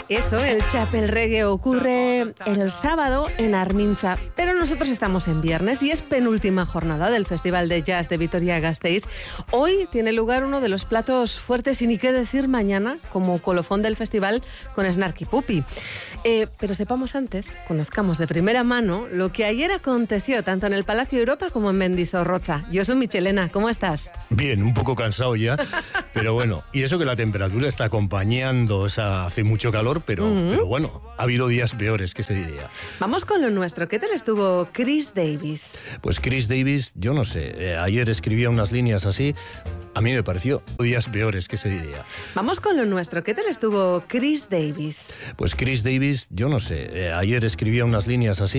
Eso, el Chapel Reggae ocurre el sábado en Arminza, pero nosotros estamos en viernes y es penúltima jornada del Festival de Jazz de Vitoria-Gasteiz. Hoy tiene lugar uno de los platos fuertes y ni qué decir mañana, como colofón del festival con Snarky Puppy. Pero sepamos antes, conozcamos de primera mano lo que ayer aconteció tanto en el Palacio Europa como en Mendizorroza. Yo soy Michelena, ¿cómo estás? Bien, un poco cansado ya, pero bueno, y eso que la temperatura está acompañando, o sea, hace mucho calor, pero bueno, ha habido días peores, que se diría. Vamos con lo nuestro. ¿Qué tal estuvo Chris Davis? Pues Chris Davis, yo no sé, ayer escribía unas líneas así, a mí me pareció días peores, que se diría. Vamos con lo nuestro. ¿Qué tal estuvo Chris Davis? Pues Chris Davis, yo no sé, ayer escribía unas líneas así,